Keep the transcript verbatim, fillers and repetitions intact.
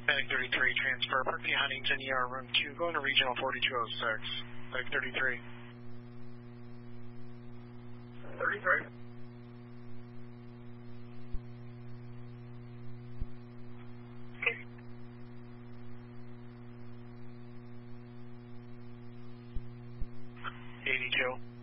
Medic thirty-three, transfer, Berkeley Huntington, E R room two, going to regional forty-two oh six. Medic thirty-three. thirty-three. eighty-two.